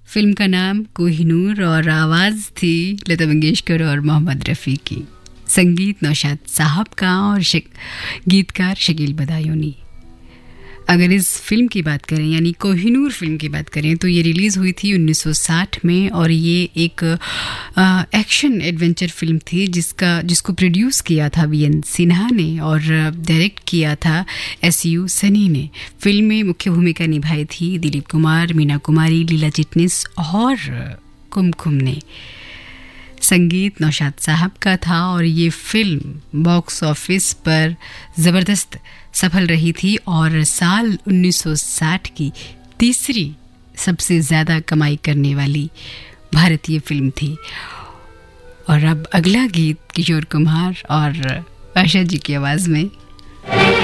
Film का नाम कोहिनूर और आवाज़ थी लता मंगेशकर और मोहम्मद रफ़ी की। संगीत नौशाद साहब का और गीतकार शकील बदायूनी। अगर इस फिल्म की बात करें यानी कोहिनूर फिल्म की बात करें तो ये रिलीज़ हुई थी 1960 में और ये एक एक्शन एडवेंचर फिल्म थी जिसको प्रोड्यूस किया था वीएन सिन्हा ने और डायरेक्ट किया था एसयू सनी ने। फिल्म में मुख्य भूमिका निभाई थी दिलीप कुमार, मीना कुमारी, लीला चिटनिस और कुमकुम ने। संगीत नौशाद साहब का था और ये फिल्म बॉक्स ऑफिस पर ज़बरदस्त सफल रही थी और साल 1960 की तीसरी सबसे ज़्यादा कमाई करने वाली भारतीय फिल्म थी। और अब अगला गीत किशोर कुमार और आशा जी की आवाज़ में।